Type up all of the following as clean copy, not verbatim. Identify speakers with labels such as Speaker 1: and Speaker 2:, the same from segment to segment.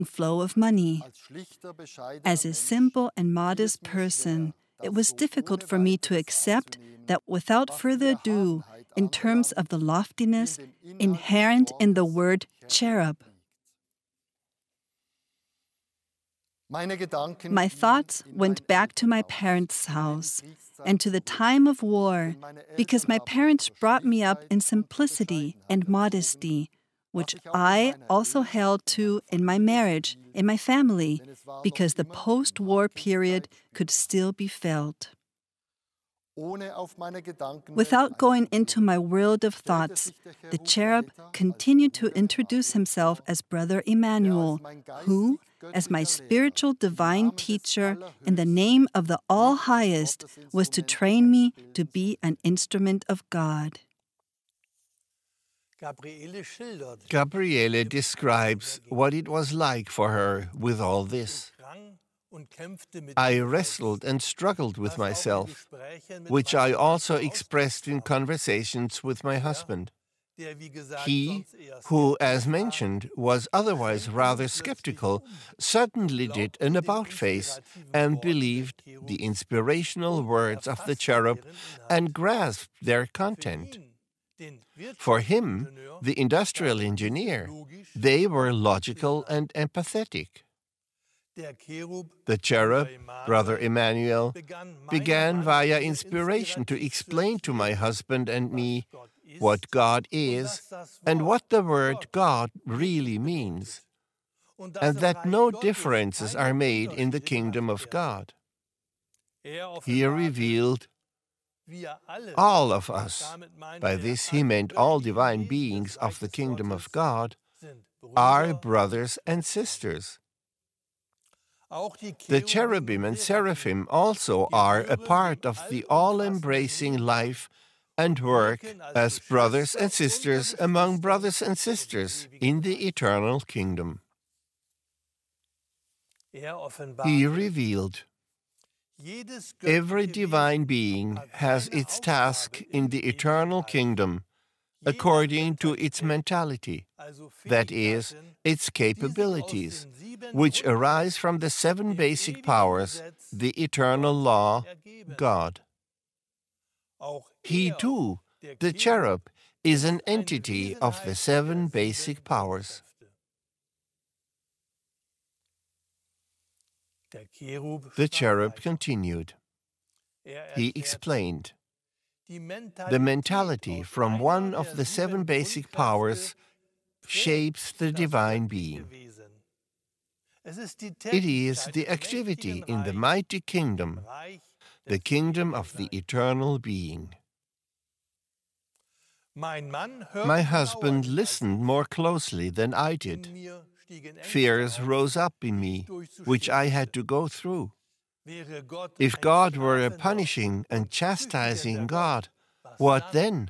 Speaker 1: flow of money. As a simple and modest person, it was difficult for me to accept that without further ado, in terms of the loftiness inherent in the word cherub. My thoughts went back to my parents' house and to the time of war, because my parents brought me up in simplicity and modesty, which I also held to in my marriage, in my family, because the post-war period could still be felt. Without going into my world of thoughts, the cherub continued to introduce himself as Brother Emmanuel, who, as my spiritual divine teacher, in the name of the All-Highest, was to train me to be an instrument of God.
Speaker 2: Gabriele describes what it was like for her with all this. I wrestled and struggled with myself, which I also expressed in conversations with my husband. He, who, as mentioned, was otherwise rather skeptical, suddenly did an about-face and believed the inspirational words of the cherub and grasped their content. For him, the industrial engineer, they were logical and empathetic. The cherub, Brother Emmanuel, began via inspiration to explain to my husband and me what God is and what the word God really means, and that no differences are made in the kingdom of God. He revealed all of us, by this he meant all divine beings of the kingdom of God, are brothers and sisters. The cherubim and seraphim also are a part of the all-embracing life and work as brothers and sisters among brothers and sisters in the eternal kingdom. He revealed, every divine being has its task in the eternal kingdom according to its mentality, that is, its capabilities, which arise from the 7 basic powers, the eternal law, God. He too, the cherub, is an entity of the 7 basic powers. The cherub continued. He explained, the mentality from one of the 7 basic powers shapes the divine being. It is the activity in the mighty kingdom, the kingdom of the eternal being. My husband listened more closely than I did. Fears rose up in me, which I had to go through. If God were a punishing and chastising God, what then?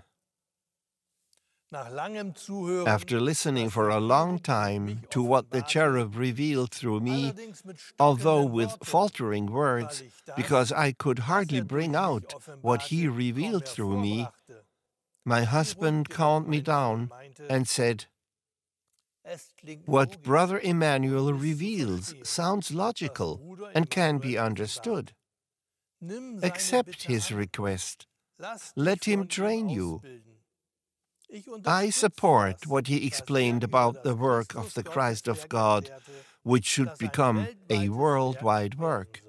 Speaker 2: After listening for a long time to what the cherub revealed through me, although with faltering words, because I could hardly bring out what he revealed through me, my husband calmed me down and said, what Brother Emmanuel reveals sounds logical and can be understood. Accept his request. Let him train you. I support what he explained about the work of the Christ of God, which should become a worldwide work.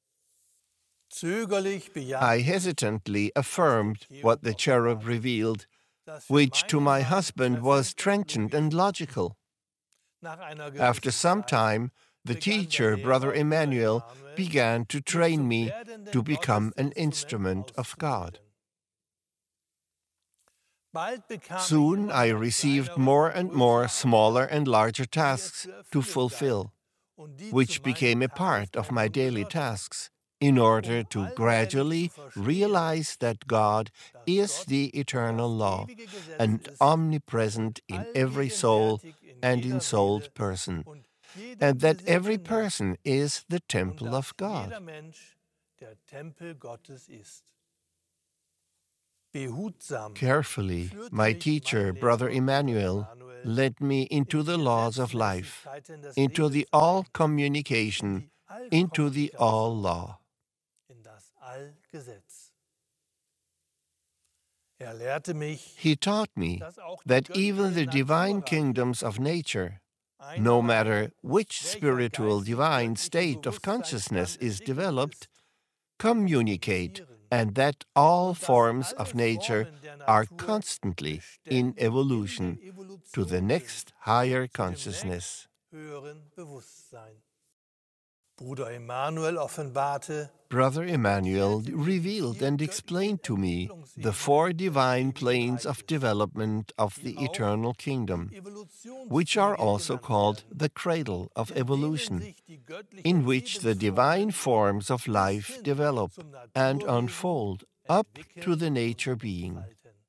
Speaker 2: I hesitantly affirmed what the cherub revealed, which to my husband was trenchant and logical. After some time, the teacher, Brother Emmanuel, began to train me to become an instrument of God. Soon I received more and more smaller and larger tasks to fulfill, which became a part of my daily tasks, in order to gradually realize that God is the eternal law and omnipresent in every soul and ensouled person, and that every person is the temple of God. Carefully, my teacher, Brother Emmanuel, led me into the laws of life, into the all-communication, into the all-law. He taught me that even the divine kingdoms of nature, no matter which spiritual divine state of consciousness is developed, communicate, and that all forms of nature are constantly in evolution to the next higher consciousness. Brother Emmanuel revealed and explained to me the 4 divine planes of development of the eternal kingdom, which are also called the cradle of evolution, in which the divine forms of life develop and unfold up to the nature being.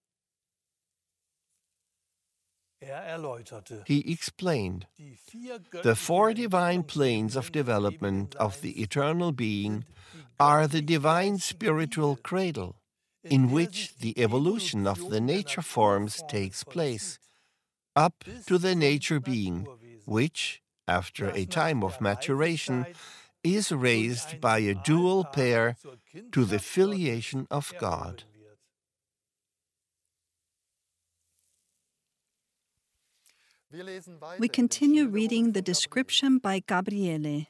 Speaker 2: He explained, the 4 divine planes of development of the eternal being are the divine spiritual cradle, in which the evolution of the nature forms takes place, up to the nature being, which, after a time of maturation, is raised by a dual pair to the filiation of God.
Speaker 1: We continue reading the description by Gabriele.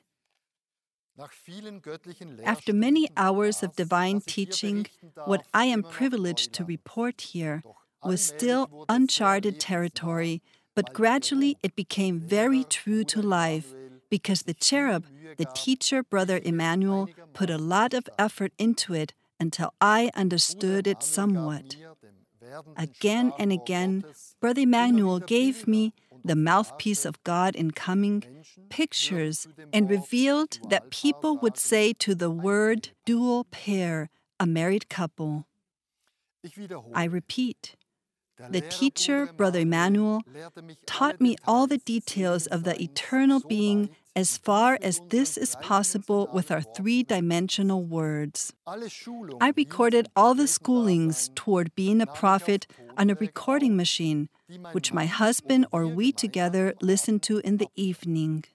Speaker 1: After many hours of divine teaching, what I am privileged to report here was still uncharted territory, but gradually it became very true to life, because the cherub, the teacher, Brother Emmanuel, put a lot of effort into it until I understood it somewhat. Again and again, Brother Emmanuel gave me, the mouthpiece of God in coming, pictures, and revealed that people would say to the word dual pair, a married couple. I repeat, the teacher, Brother Emmanuel, taught me all the details of the eternal being as far as this is possible with our 3-dimensional words. I recorded all the schoolings toward being a prophet on a recording machine, which my husband or we together listened to in the evening.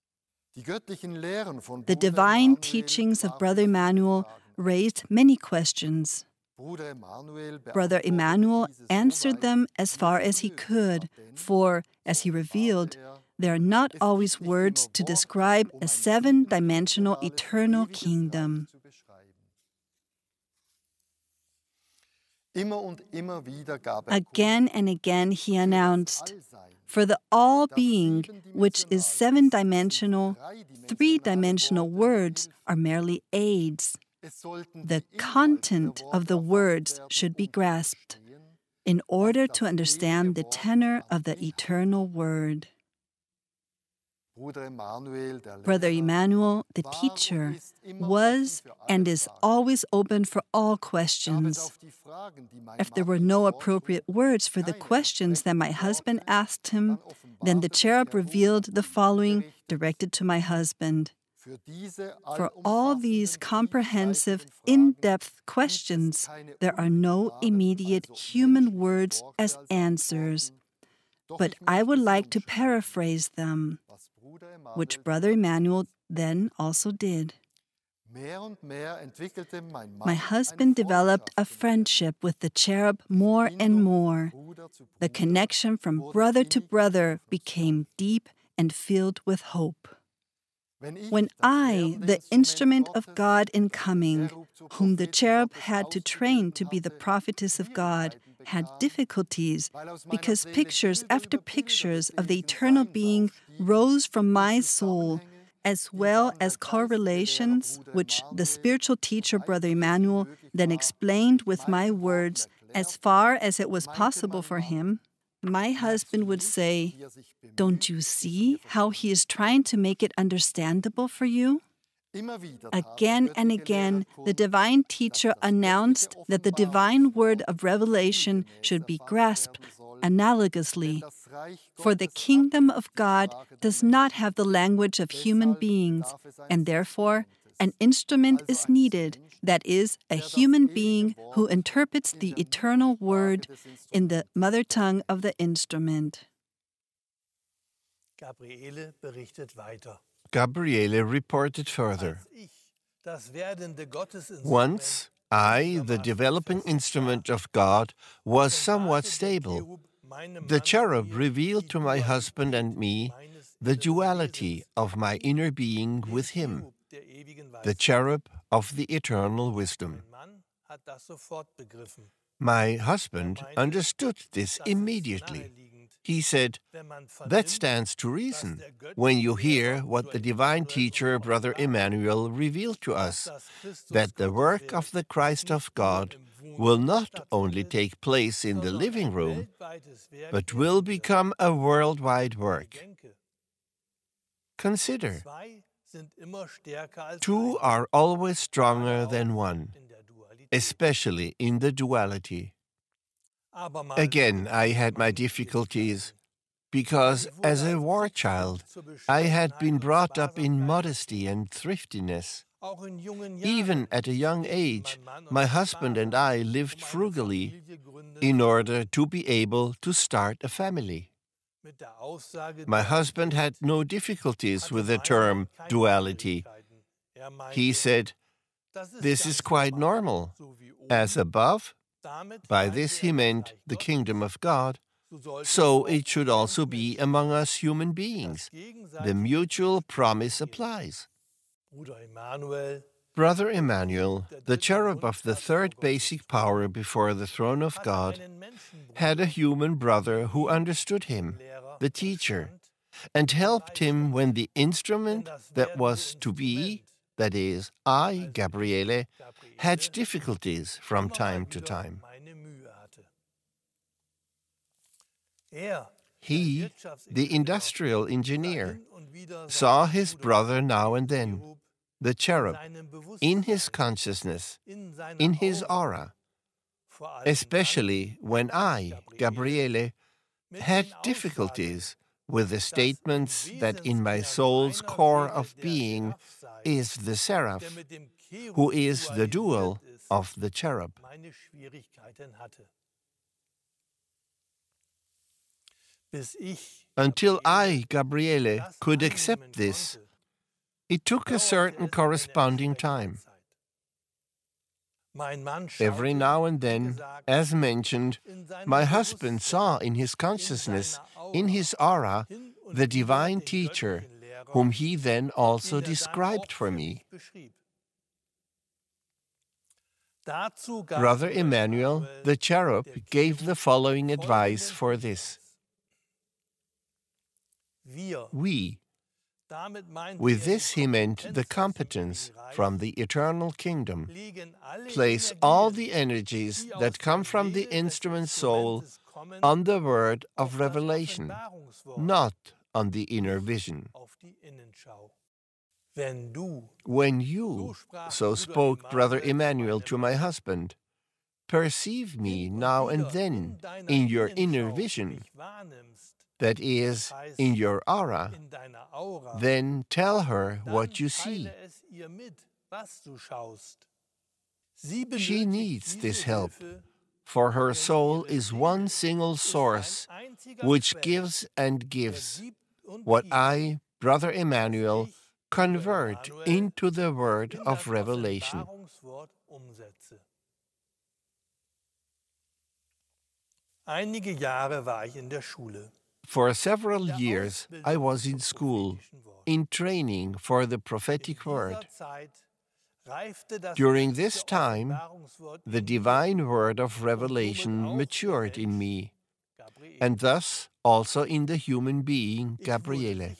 Speaker 1: The divine teachings of Brother Emmanuel raised many questions. Brother Emmanuel answered them as far as he could, for, as he revealed, there are not always words to describe a 7-dimensional eternal kingdom. Again and again he announced, for the all-being, which is 7-dimensional, 3-dimensional words are merely aids. The content of the words should be grasped in order to understand the tenor of the eternal word. Brother Emmanuel, the teacher, was and is always open for all questions. If there were no appropriate words for the questions that my husband asked him, then the cherub revealed the following directed to my husband. For all these comprehensive, in-depth questions, there are no immediate human words as answers, but I would like to paraphrase them, which Brother Emmanuel then also did. My husband developed a friendship with the cherub more and more. The connection from brother to brother became deep and filled with hope. When I, the instrument of God in coming, whom the cherub had to train to be the prophetess of God, had difficulties because pictures after pictures of the eternal being rose from my soul, as well as correlations which the spiritual teacher, Brother Emmanuel, then explained with my words as far as it was possible for him, my husband would say, "Don't you see how he is trying to make it understandable for you?" Again and again, the divine teacher announced that the divine word of revelation should be grasped analogously, for the kingdom of God does not have the language of human beings, and therefore, an instrument is needed, that is, a human being who interprets the eternal word in the mother tongue of the instrument.
Speaker 2: Gabriele reported further. Once, I, the developing instrument of God, was somewhat stable. The cherub revealed to my husband and me the duality of my inner being with him, the cherub of the eternal wisdom. My husband understood this immediately. He said, "That stands to reason when you hear what the divine teacher, Brother Emmanuel, revealed to us, that the work of the Christ of God will not only take place in the living room, but will become a worldwide work." Consider, two are always stronger than one, especially in the duality. Again, I had my difficulties, because as a war child, I had been brought up in modesty and thriftiness. Even at a young age, my husband and I lived frugally in order to be able to start a family. My husband had no difficulties with the term duality. He said, "This is quite normal. As above," by this he meant the kingdom of God, "so it should also be among us human beings. The mutual promise applies." Brother Emmanuel, the cherub of the third basic power before the throne of God, had a human brother who understood him, the teacher, and helped him when the instrument that was to be, that is, I, Gabriele, had difficulties from time to time. He, the industrial engineer, saw his brother now and then, the cherub, in his consciousness, in his aura, especially when I, Gabriele, had difficulties with the statements that in my soul's core of being is the seraph, who is the dual of the cherub. Until I, Gabriele, could accept this, it took a certain corresponding time. Every now and then, as mentioned, my husband saw in his consciousness, in his aura, the divine teacher, whom he then also described for me. Brother Emmanuel, the cherub, gave the following advice for this. We. With this he meant the competence from the eternal kingdom. Place all the energies that come from the instrument soul on the word of revelation, not on the inner vision. When you, so spoke Brother Emmanuel to my husband, perceive me now and then in your inner vision, that is, in your aura, then tell her what you see. She needs this help, for her soul is one single source, which gives and gives what I, Brother Emmanuel, convert into the word of revelation. For several years, I was in school, in training for the prophetic word. During this time, the divine word of revelation matured in me, and thus also in the human being, Gabriele.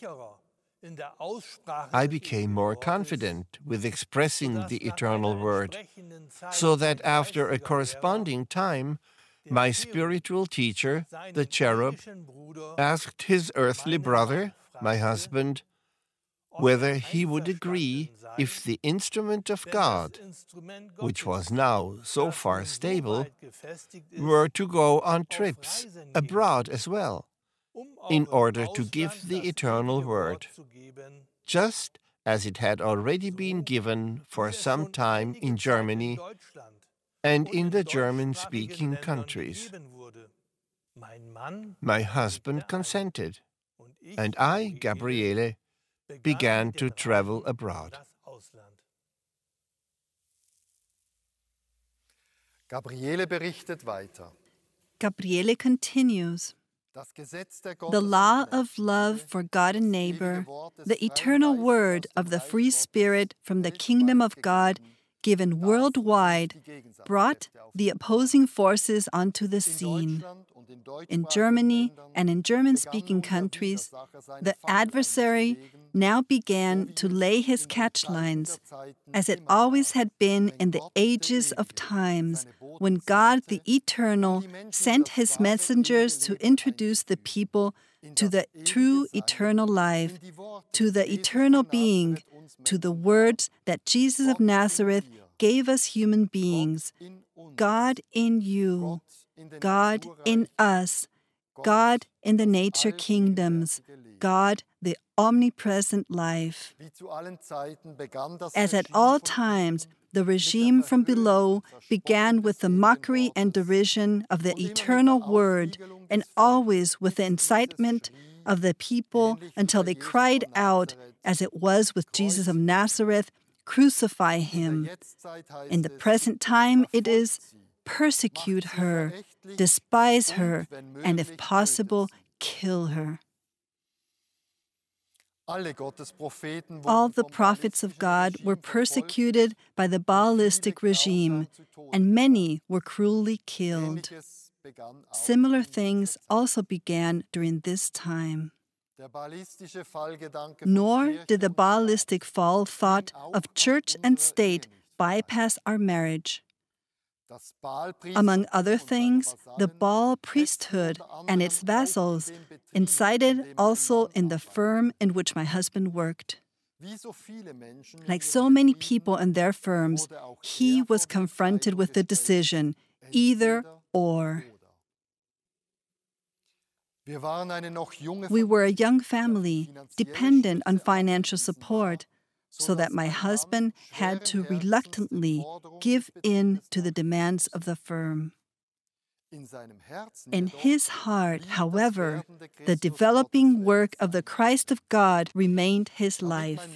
Speaker 2: I became more confident with expressing the eternal word, so that after a corresponding time, my spiritual teacher, the cherub, asked his earthly brother, my husband, whether he would agree if the instrument of God, which was now so far stable, were to go on trips abroad as well, in order to give the eternal word, just as it had already been given for some time in Germany and in the German-speaking countries. My husband consented, and I, Gabriele, began to travel abroad.
Speaker 3: Gabriele berichtet weiter.
Speaker 1: Gabriele continues. The law of love for God and neighbor, the eternal word of the free spirit from the kingdom of God, given worldwide, brought the opposing forces onto the scene. In Germany and in German-speaking countries, the adversary now began to lay his catchlines, as it always had been in the ages of times, when God the Eternal sent his messengers to introduce the people to the true eternal life, to the eternal being, to the words that Jesus of Nazareth gave us human beings. God in you, God in us, God in the nature kingdoms, God the omnipresent life. As at all times, the regime from below began with the mockery and derision of the eternal word, and always with the incitement of the people until they cried out, as it was with Jesus of Nazareth, "Crucify him." In the present time it is, "Persecute her, despise her, and if possible, kill her." All the prophets of God were persecuted by the Baalistic regime, and many were cruelly killed. Similar things also began during this time. Nor did the Baalistic fall thought of church and state bypass our marriage. Among other things, the Baal priesthood and its vassals incited also in the firm in which my husband worked. Like so many people in their firms, he was confronted with the decision, either or. We were a young family, dependent on financial support, so that my husband had to reluctantly give in to the demands of the firm. In his heart, however, the developing work of the Christ of God remained his life.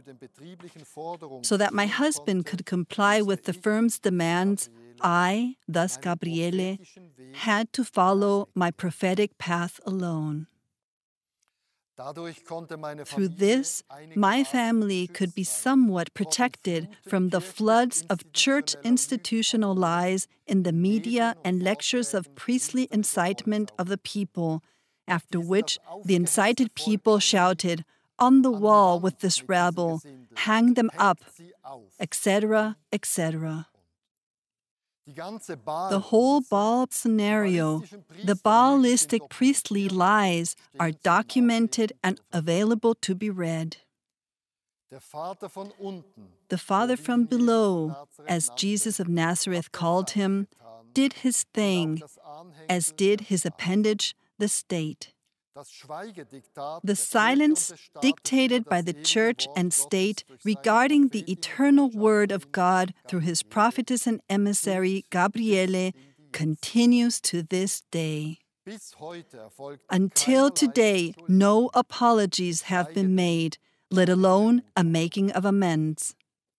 Speaker 1: So that my husband could comply with the firm's demands, I, thus Gabriele, had to follow my prophetic path alone. Through this, my family could be somewhat protected from the floods of church institutional lies in the media and lectures of priestly incitement of the people, after which the incited people shouted, "On the wall with this rabble, hang them up," etc., etc. The whole Baal scenario, the Baalistic priestly lies, are documented and available to be read. The Father from below, as Jesus of Nazareth called him, did his thing, as did his appendage, the state. The silence dictated by the church and state regarding the eternal word of God through his prophetess and emissary Gabriele continues to this day. Until today, no apologies have been made, let alone a making of amends.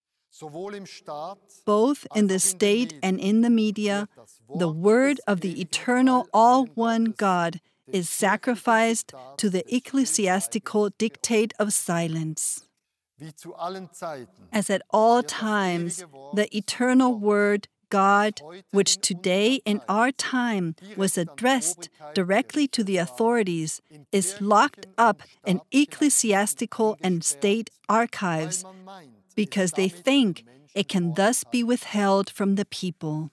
Speaker 1: Both in the state and in the media, the word of the eternal all-one God is sacrificed to the ecclesiastical dictate of silence. As at all times, the eternal word, God, which today in our time was addressed directly to the authorities, is locked up in ecclesiastical and state archives because they think it can thus be withheld from the people.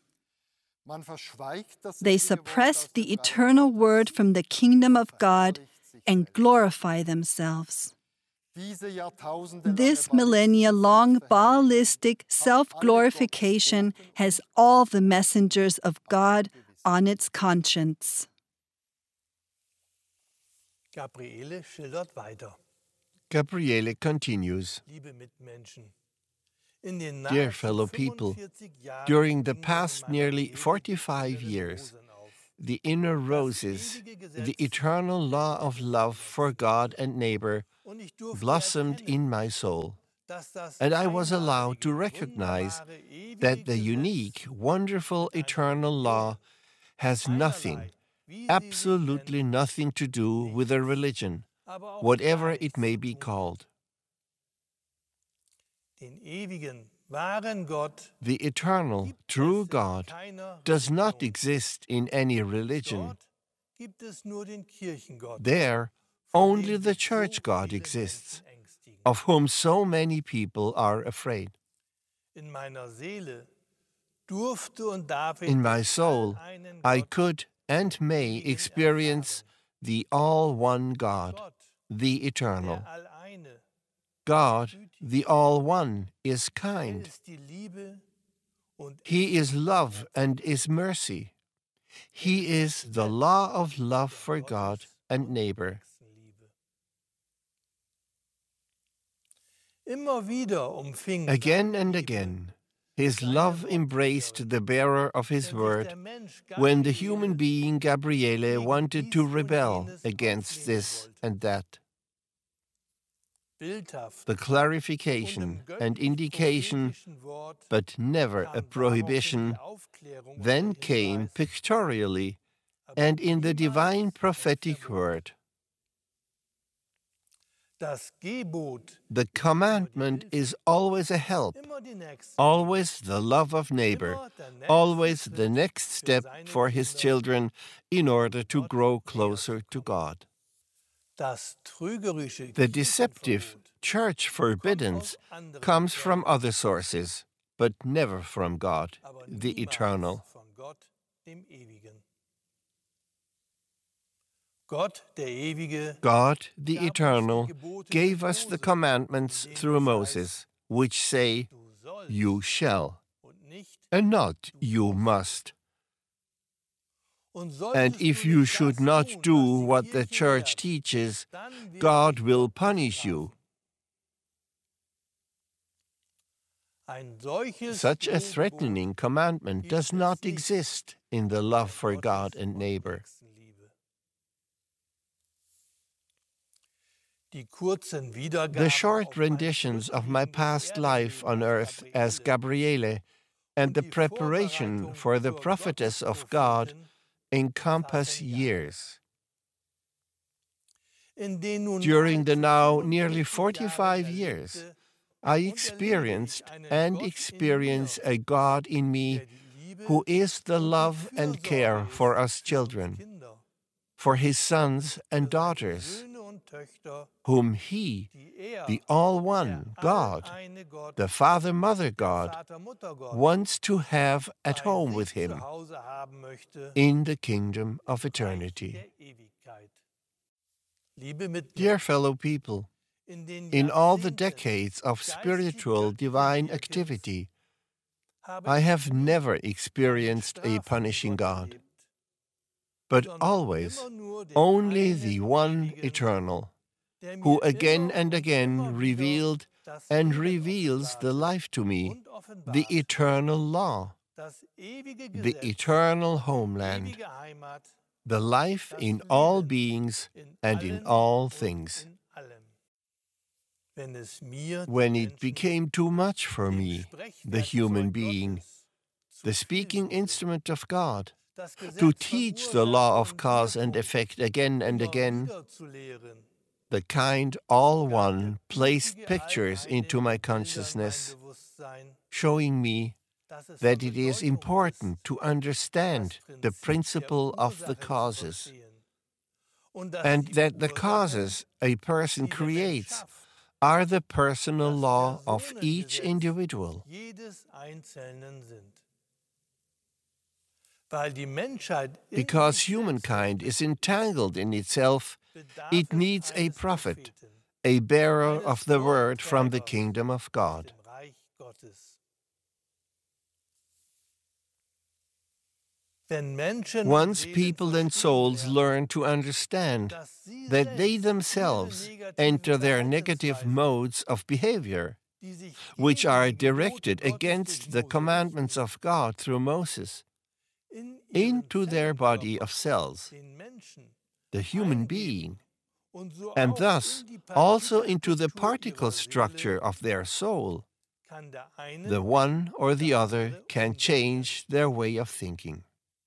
Speaker 1: They suppress the eternal word from the kingdom of God and glorify themselves. This millennia-long Baalistic self-glorification has all the messengers of God on its conscience.
Speaker 2: Gabriele continues, Dear fellow people, during the past nearly 45 years, the inner roses, the eternal law of love for God and neighbor, blossomed in my soul, and I was allowed to recognize that the unique, wonderful eternal law has nothing, absolutely nothing to do with a religion, whatever it may be called. The eternal, true God does not exist in any religion. There, only the church God exists, of whom so many people are afraid. In my soul, I could and may experience the all-one God, the eternal. God, the All-One, is kind. He is love and is mercy. He is the law of love for God and neighbor. Again and again, His love embraced the bearer of His word when the human being Gabriele wanted to rebel against this and that. The clarification and indication, but never a prohibition, then came pictorially and in the divine prophetic word. The commandment is always a help, always the love of neighbor, always the next step for his children in order to grow closer to God. The deceptive church forbiddance comes from other sources, but never from God, the eternal. God, the eternal, gave us the commandments through Moses, which say, "You shall," and not "you must." And if you should not do what the church teaches, God will punish you. Such a threatening commandment does not exist in the love for God and neighbor. The short renditions of my past life on earth as Gabriele and the preparation for the prophetess of God encompass years. During the now nearly 45 years, I experienced and experience a God in me who is the love and care for us children, for His sons and daughters, whom He, the All-One God, the Father-Mother God, wants to have at home with Him in the kingdom of eternity. Dear fellow people, in all the decades of spiritual divine activity, I have never experienced a punishing God, but always only the one eternal, who again and again revealed and reveals the life to me, the eternal law, the eternal homeland, the life in all beings and in all things. When it became too much for me, the human being, the speaking instrument of God, to teach the law of cause and effect again and again, the kind All-One placed pictures into my consciousness, showing me that it is important to understand the principle of the causes, and that the causes a person creates are the personal law of each individual. Because humankind is entangled in itself, it needs a prophet, a bearer of the word from the kingdom of God. Once people and souls learn to understand that they themselves enter their negative modes of behavior, which are directed against the commandments of God through Moses, into their body of cells, the human being, and thus also into the particle structure of their soul, the one or the other can change their way of thinking.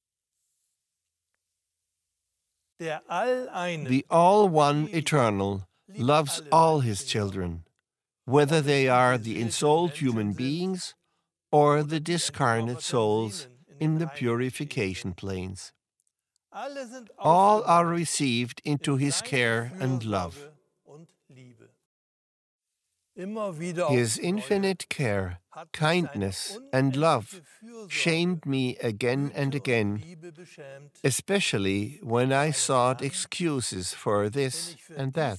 Speaker 2: The All-One Eternal loves all His children, whether they are the ensouled human beings or the discarnate souls in the purification planes. All are received into His care and love. His infinite care, kindness, and love shamed me again and again, especially when I sought excuses for this and that.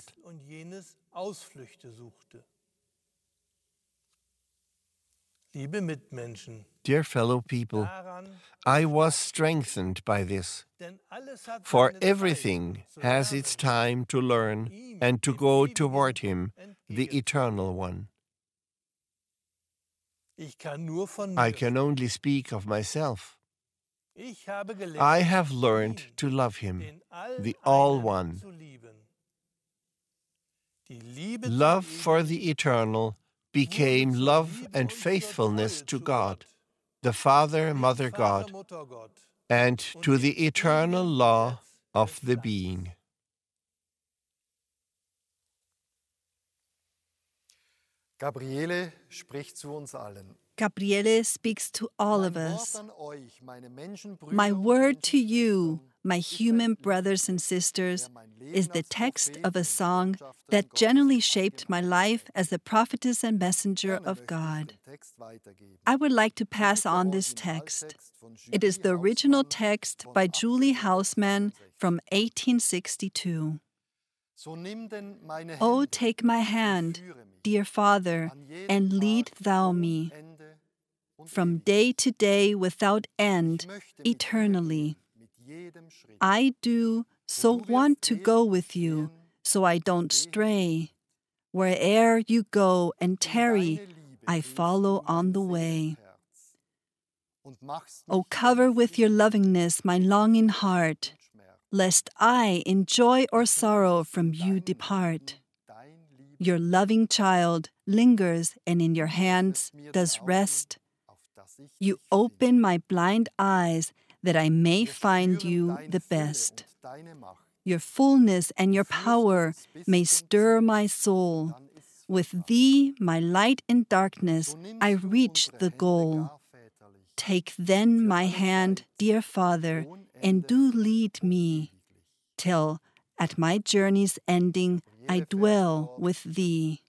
Speaker 2: Dear fellow people, I was strengthened by this, for everything has its time to learn and to go toward Him, the Eternal One. I can only speak of myself. I have learned to love Him, the All-One. Love for the Eternal became love and faithfulness to God, the Father, Mother God, and to the eternal law of the being.
Speaker 3: Gabriele spricht zu uns allen.
Speaker 1: Gabriele speaks to all of us. My word to you, my human brothers and sisters, is the text of a song that generally shaped my life as the prophetess and messenger of God. I would like to pass on this text. It is the original text by Julie Hausmann from 1862. Oh, take my hand, dear Father, and lead thou me from day to day without end, eternally. I do so want to go with you, so I don't stray. Where'er you go and tarry, I follow on the way. O cover with your lovingness my longing heart, lest I in joy or sorrow from you depart. Your loving child lingers and in your hands does rest. You open my blind eyes that I may find you the best. Your fullness and your power may stir my soul. With thee, my light in darkness, I reach the goal. Take then my hand, dear Father, and do lead me, till at my journey's ending I dwell with thee.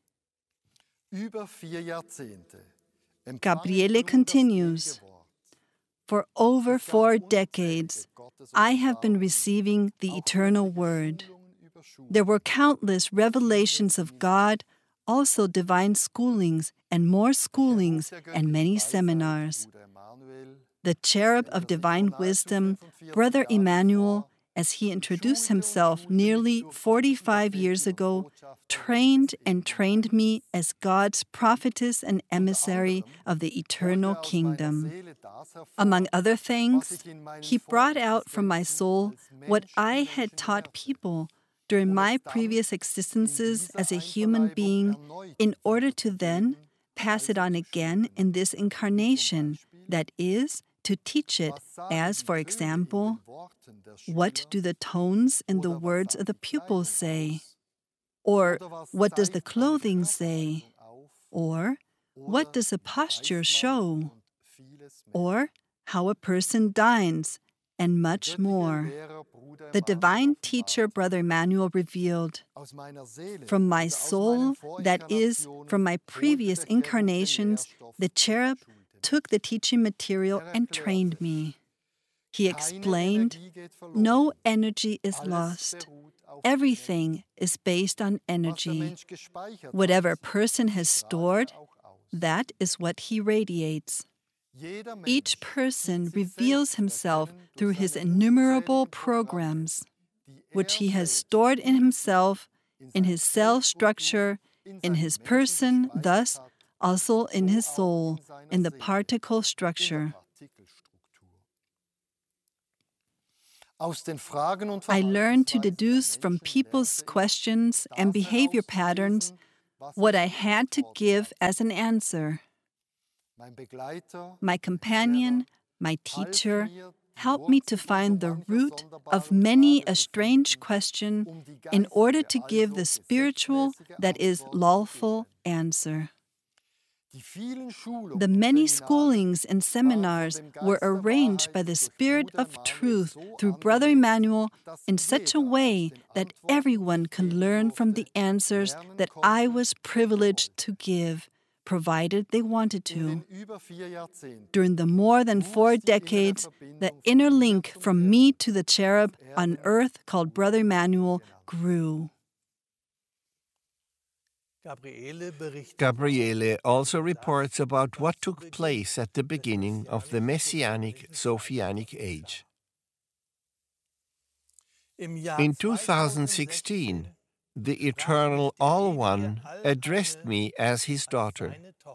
Speaker 1: Gabriele continues, for over 4 decades, I have been receiving the eternal word. There were countless revelations of God, also divine schoolings and more schoolings and many seminars. The cherub of divine wisdom, Brother Emmanuel, as he introduced himself nearly 45 years ago, trained me as God's prophetess and emissary of the eternal kingdom. Among other things, he brought out from my soul what I had taught people during my previous existences as a human being, in order to then pass it on again in this incarnation, that is, to teach it, as, for example, what do the tones in the words of the pupils say? Or what does the clothing say? Or what does the posture show? Or how a person dines, and much more. The divine teacher, Brother Emmanuel, revealed, from my soul, that is, from my previous incarnations, the cherub took the teaching material and trained me. He explained, no energy is lost. Everything is based on energy. Whatever a person has stored, that is what he radiates. Each person reveals himself through his innumerable programs, which he has stored in himself, in his cell structure, in his person, thus also in his soul, in the particle structure. I learned to deduce from people's questions and behavior patterns what I had to give as an answer. My companion, my teacher, helped me to find the root of many a strange question in order to give the spiritual, that is, lawful answer. The many schoolings and seminars were arranged by the Spirit of Truth through Brother Emmanuel in such a way that everyone could learn from the answers that I was privileged to give, provided they wanted to. During the more than 4 decades, the inner link from me to the cherub on earth called Brother Emmanuel grew.
Speaker 2: Gabriele also reports about what took place at the beginning of the Messianic Sophianic age. In 2016, the Eternal All One addressed me as his daughter.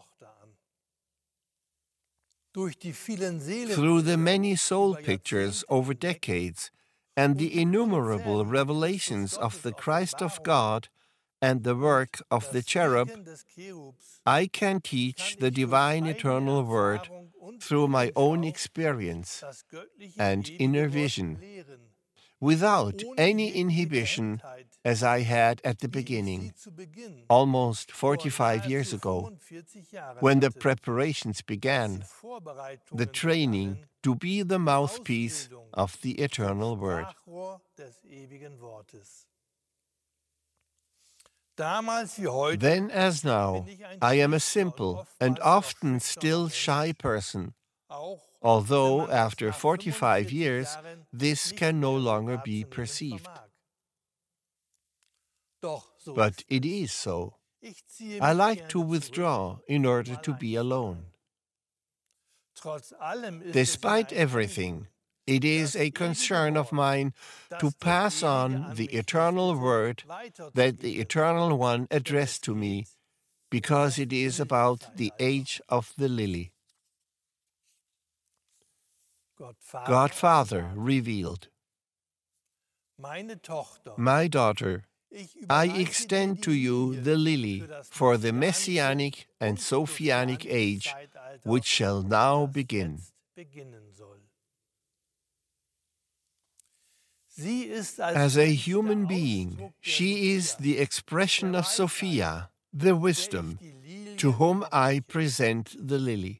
Speaker 2: Through the many soul pictures over decades and the innumerable revelations of the Christ of God and the work of the cherub, I can teach the divine eternal word through my own experience and inner vision, without any inhibition as I had at the beginning, almost 45 years ago, when the preparations began, the training to be the mouthpiece of the eternal word. Then as now, I am a simple and often still shy person, although after 45 years this can no longer be perceived. But it is so. I like to withdraw in order to be alone. Despite everything, it is a concern of mine to pass on the eternal word that the Eternal One addressed to me, because it is about the age of the lily. God Father revealed, "My daughter, I extend to you the lily for the Messianic and Sophianic age, which shall now begin." As a human being, she is the expression of Sophia, the wisdom, to whom I present the lily.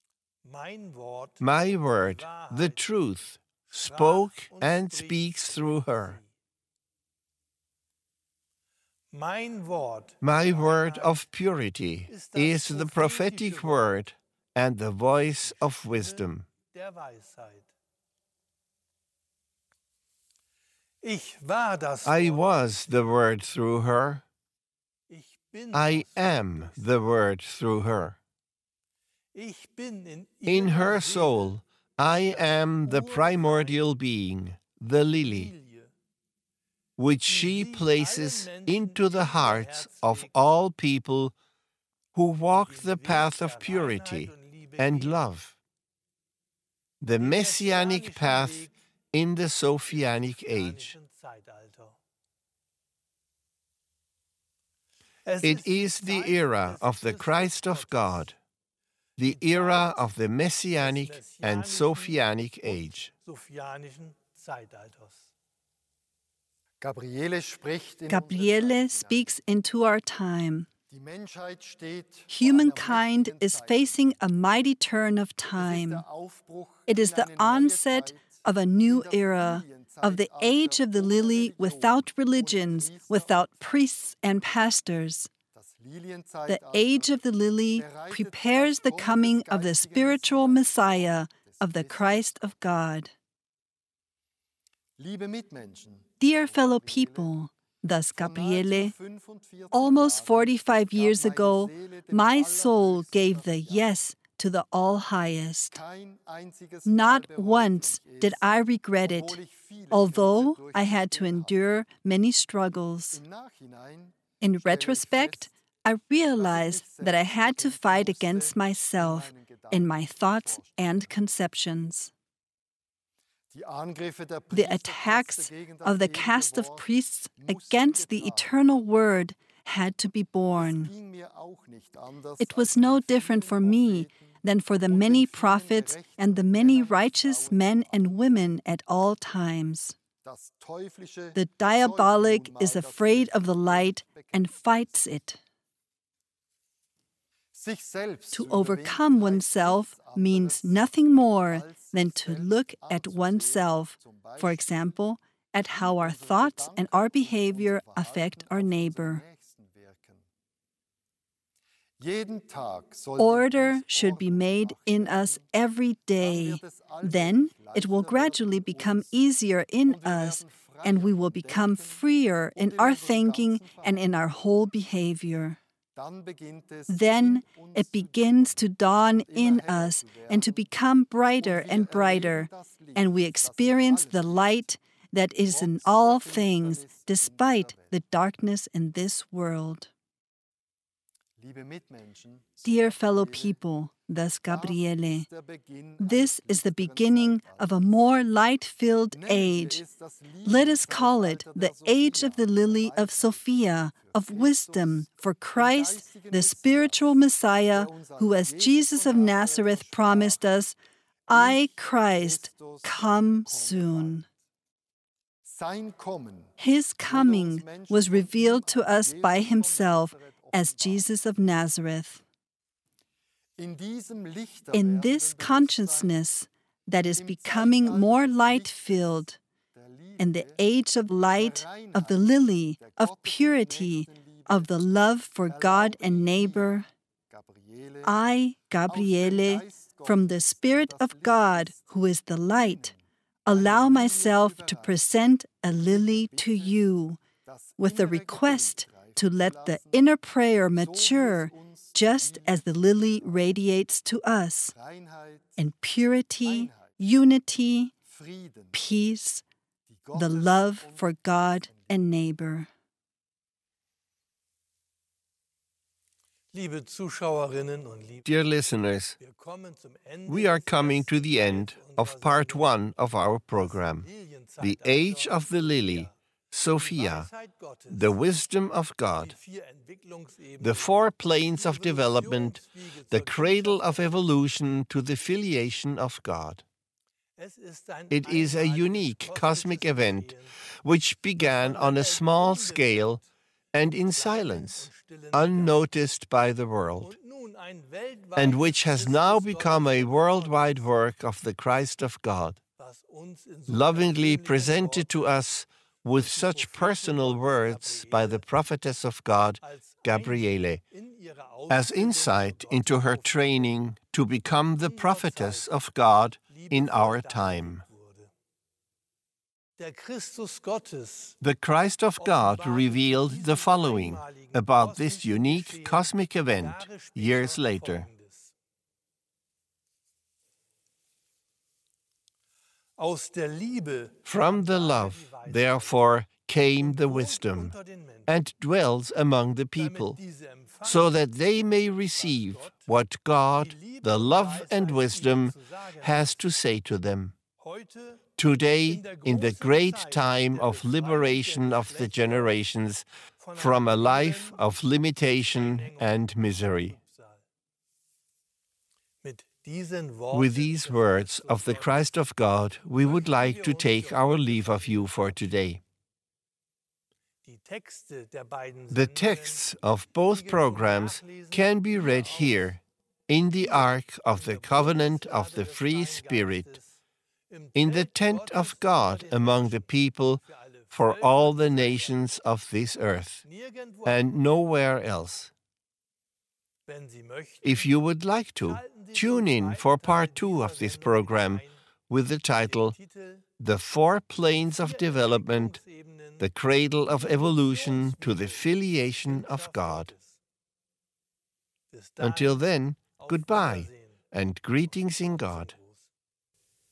Speaker 2: My word, the truth, spoke and speaks through her. My word of purity is the prophetic word and the voice of wisdom. I was the word through her. I am the word through her. In her soul, I am the primordial being, the lily, which she places into the hearts of all people who walk the path of purity and love, the Messianic path in the Sophianic age. It is the era of the Christ of God, the era of the Messianic and Sophianic age.
Speaker 1: Gabriele speaks into our time. Humankind is facing a mighty turn of time. It is the onset of a new era, of the age of the lily without religions, without priests and pastors. The age of the lily prepares the coming of the spiritual Messiah, of the Christ of God. Dear fellow people, thus Gabriele, almost 45 years ago, my soul gave the yes to the All-Highest.
Speaker 3: Kein einziges
Speaker 1: Not
Speaker 3: Mal bereute
Speaker 1: once
Speaker 3: ich
Speaker 1: did
Speaker 3: es,
Speaker 1: I regret it,
Speaker 3: obwohl ich viele
Speaker 1: although
Speaker 3: Hindernisse
Speaker 1: I had to
Speaker 3: durchstehen habe.
Speaker 1: endure many struggles.
Speaker 3: Im Nachhinein
Speaker 1: In
Speaker 3: stelle ich
Speaker 1: retrospect,
Speaker 3: fest,
Speaker 1: I realized that I had to fight against myself in my thoughts and conceptions.
Speaker 3: die Angriffe der
Speaker 1: The
Speaker 3: Priesterkaste
Speaker 1: attacks
Speaker 3: gegen das
Speaker 1: of the
Speaker 3: ewige
Speaker 1: caste of
Speaker 3: Wort
Speaker 1: priests
Speaker 3: mussten
Speaker 1: against the
Speaker 3: getan.
Speaker 1: eternal word had to be
Speaker 3: Es
Speaker 1: born.
Speaker 3: ging mir auch nicht anders
Speaker 1: It
Speaker 3: als
Speaker 1: was
Speaker 3: den
Speaker 1: no
Speaker 3: vielen
Speaker 1: different for me
Speaker 3: Propheten
Speaker 1: than for the
Speaker 3: und den
Speaker 1: many
Speaker 3: vielen
Speaker 1: prophets
Speaker 3: gerechten
Speaker 1: and the many
Speaker 3: Männern und
Speaker 1: righteous
Speaker 3: Frauen
Speaker 1: men
Speaker 3: zu
Speaker 1: and
Speaker 3: allen
Speaker 1: women at all times.
Speaker 3: Das Teuflische
Speaker 1: The
Speaker 3: scheut
Speaker 1: diabolic
Speaker 3: nun mal
Speaker 1: is
Speaker 3: das
Speaker 1: afraid of the
Speaker 3: Licht
Speaker 1: light
Speaker 3: und
Speaker 1: and
Speaker 3: bekämpft
Speaker 1: fights it.
Speaker 3: es. Sich selbst
Speaker 1: To
Speaker 3: zu
Speaker 1: overcome
Speaker 3: überwinden heißt
Speaker 1: oneself
Speaker 3: nichts
Speaker 1: means
Speaker 3: anderes,
Speaker 1: nothing more
Speaker 3: als
Speaker 1: than
Speaker 3: sich
Speaker 1: to
Speaker 3: selbst
Speaker 1: look at
Speaker 3: anzusehen,
Speaker 1: oneself,
Speaker 3: zum
Speaker 1: for
Speaker 3: Beispiel,
Speaker 1: example, at
Speaker 3: wie
Speaker 1: how our
Speaker 3: unsere
Speaker 1: thoughts and
Speaker 3: Gedanken
Speaker 1: our
Speaker 3: und
Speaker 1: behavior
Speaker 3: unser
Speaker 1: affect
Speaker 3: Verhalten
Speaker 1: our
Speaker 3: auf unseren
Speaker 1: neighbor.
Speaker 3: Nächsten wirken. Jeden Tag sollte
Speaker 1: Order
Speaker 3: uns
Speaker 1: should be
Speaker 3: Ordnung
Speaker 1: made in
Speaker 3: nachstreben,
Speaker 1: us every
Speaker 3: dann
Speaker 1: day.
Speaker 3: wird es
Speaker 1: Then
Speaker 3: allmählich
Speaker 1: it will
Speaker 3: leichter
Speaker 1: gradually
Speaker 3: werden
Speaker 1: become
Speaker 3: uns
Speaker 1: easier in
Speaker 3: und wir
Speaker 1: us,
Speaker 3: werden
Speaker 1: and we
Speaker 3: freier
Speaker 1: will
Speaker 3: im
Speaker 1: become
Speaker 3: Denken
Speaker 1: freer in
Speaker 3: und in
Speaker 1: our
Speaker 3: unserem
Speaker 1: thinking
Speaker 3: ganzen
Speaker 1: and in
Speaker 3: Verhalten.
Speaker 1: our whole behavior.
Speaker 3: Dann beginnt es
Speaker 1: Then
Speaker 3: in uns
Speaker 1: it
Speaker 3: zu
Speaker 1: begins to
Speaker 3: dämmern
Speaker 1: dawn
Speaker 3: und immer
Speaker 1: in
Speaker 3: heller
Speaker 1: us
Speaker 3: zu
Speaker 1: and to
Speaker 3: werden,
Speaker 1: become brighter
Speaker 3: und wir
Speaker 1: and
Speaker 3: erleben
Speaker 1: brighter,
Speaker 3: das Licht,
Speaker 1: and we
Speaker 3: das in
Speaker 1: experience the
Speaker 3: allen ist,
Speaker 1: light that is in
Speaker 3: trotz der
Speaker 1: all
Speaker 3: Finsternis
Speaker 1: things,
Speaker 3: in
Speaker 1: despite
Speaker 3: dieser
Speaker 1: the
Speaker 3: Welt.
Speaker 1: darkness in this world.
Speaker 3: Liebe Mitmenschen, so
Speaker 1: Dear fellow
Speaker 3: Gabriele,
Speaker 1: people, thus
Speaker 3: das
Speaker 1: Gabriele,
Speaker 3: ist der Beginn
Speaker 1: this
Speaker 3: eines
Speaker 1: is the
Speaker 3: lichteren
Speaker 1: beginning of a more light-filled
Speaker 3: Nennen wir
Speaker 1: age.
Speaker 3: es das
Speaker 1: Let us call it
Speaker 3: Lilienzeitalter
Speaker 1: the
Speaker 3: der
Speaker 1: age of
Speaker 3: Sophia,
Speaker 1: the
Speaker 3: der
Speaker 1: lily of
Speaker 3: Weisheit,
Speaker 1: Sophia,
Speaker 3: für
Speaker 1: of wisdom,
Speaker 3: Christus,
Speaker 1: for
Speaker 3: den
Speaker 1: Christ,
Speaker 3: geistigen
Speaker 1: the spiritual
Speaker 3: Messias,
Speaker 1: Messiah,
Speaker 3: der uns
Speaker 1: who,
Speaker 3: als
Speaker 1: as
Speaker 3: Jesus
Speaker 1: Jesus
Speaker 3: von
Speaker 1: of Nazareth
Speaker 3: versprach,
Speaker 1: promised us, I,
Speaker 3: Ich,
Speaker 1: Christ,
Speaker 3: Christus,
Speaker 1: come
Speaker 3: komme
Speaker 1: soon.
Speaker 3: bald. Sein Kommen
Speaker 1: His
Speaker 3: wurde uns
Speaker 1: coming
Speaker 3: Menschen
Speaker 1: was
Speaker 3: von
Speaker 1: revealed
Speaker 3: ihm
Speaker 1: to
Speaker 3: als
Speaker 1: us by
Speaker 3: Jesus von
Speaker 1: himself
Speaker 3: Nazareth
Speaker 1: as
Speaker 3: offenbart.
Speaker 1: Jesus of Nazareth.
Speaker 3: In diesem lichter
Speaker 1: In
Speaker 3: werdenden
Speaker 1: this
Speaker 3: Bewusstsein,
Speaker 1: consciousness that is
Speaker 3: im
Speaker 1: becoming
Speaker 3: Zeitalter
Speaker 1: more
Speaker 3: des
Speaker 1: light-filled,
Speaker 3: Lichtes, der
Speaker 1: in the
Speaker 3: Liebe,
Speaker 1: age of light, of the lily, of purity, of the love for God and neighbor,
Speaker 3: Gabriele,
Speaker 1: I, Gabriele, from the Spirit of God, who is the light, allow myself to present a lily to you, with the request to let the inner prayer mature, just as the lily radiates to us, in purity, unity, peace, the love for God and neighbor.
Speaker 2: Dear listeners, we are coming to the end of part 1 of our program, The Age of the Lily, Sophia, the Wisdom of God, the 4 planes of development, the cradle of evolution to the filiation of God. It is a unique cosmic event which began on a small scale and in silence, unnoticed by the world, and which has now become a worldwide work of the Christ of God, lovingly presented to us with such personal words by the prophetess of God, Gabriele, as insight into her training to become the prophetess of God in our time. The Christ of God revealed the following about this unique cosmic event years later. From the love, therefore, came the wisdom, and dwells among the people, so that they may receive what God, the love and wisdom, has to say to them. Today, in the great time of liberation of the generations from a life of limitation and misery. With these words of the Christ of God, we would like to take our leave of you for today. The texts of both programs can be read here, in the Ark of the Covenant of the Free Spirit, in the tent of God among the people for all the nations of this earth, and nowhere else. If you would like to, tune in for part 2 of this program with the title, The 4 Planes of Development, the Cradle of Evolution to the Filiation of God. Until then, goodbye, and greetings in God.